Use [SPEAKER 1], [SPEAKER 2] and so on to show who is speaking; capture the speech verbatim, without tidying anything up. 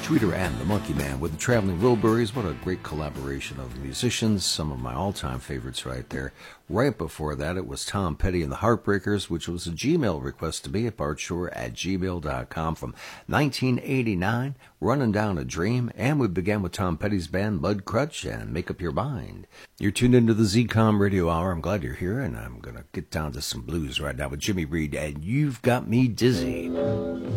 [SPEAKER 1] Tweeter and the Monkey Man with the Traveling Wilburys. What a great collaboration of musicians. Some of my all-time favorites right there. Right before that, it was Tom Petty and the Heartbreakers, which was a Gmail request to me at bartshore at gmail dot com from nineteen eighty-nine, Running Down a Dream. And we began with Tom Petty's band, Mudcrutch, and Make Up Your Mind. You're tuned into the Z COM Radio Hour. I'm glad you're here, and I'm going to get down to some blues right now with Jimmy Reed, and You've Got Me Dizzy.